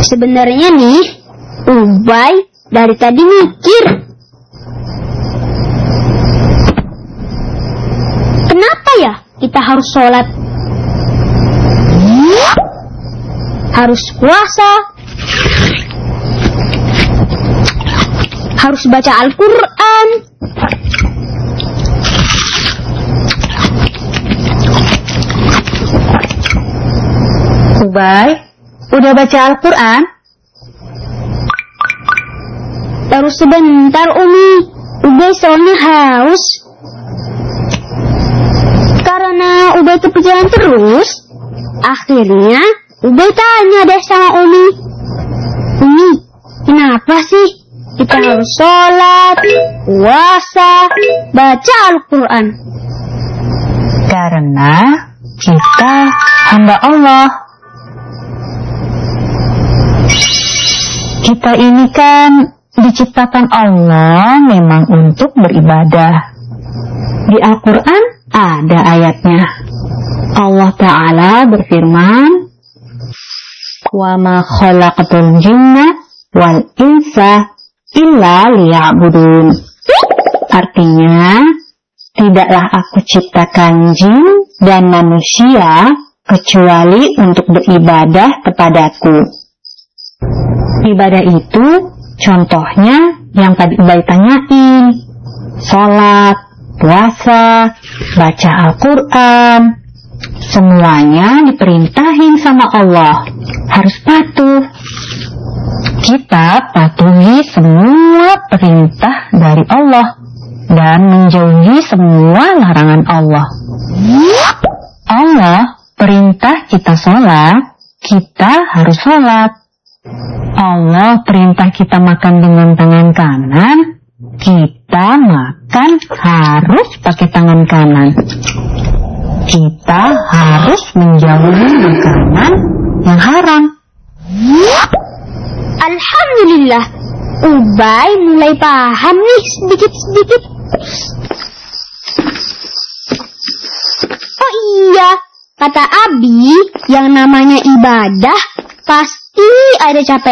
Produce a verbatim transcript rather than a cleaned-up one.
Sebenarnya nih, Ubay dari tadi mikir, kenapa ya kita harus sholat? Harus puasa, harus baca Al-Quran. Ubay, udah baca Al-Quran? Baru sebentar, Umi. Ubay soalnya haus. Karena Ubay kepikiran terus, akhirnya Ubay tanya deh sama Umi. Umi, kenapa sih kita harus sholat, puasa, baca Al-Quran? Karena kita hamba Allah. Kita ini kan diciptakan Allah memang untuk beribadah. Di Al-Quran ada ayatnya. Allah Ta'ala berfirman, "Wa ma khalaqatul jinna wal insa illa liya'budun." Artinya, tidaklah aku ciptakan jin dan manusia kecuali untuk beribadah kepadaku. Ibadah itu contohnya yang tadi Ubay tanyain. Sholat, puasa, baca Al-Quran. Semuanya diperintahin sama Allah. Harus patuh. Kita patuhi semua perintah dari Allah dan menjauhi semua larangan Allah. Allah perintah kita sholat, kita harus sholat. Allah perintah kita makan dengan tangan kanan, kita makan harus pakai tangan kanan. Kita harus menjauhi makanan yang haram. Alhamdulillah, Ubay mulai paham nih sedikit-sedikit. Oh iya, kata Abi, yang namanya ibadah pasti ada capek.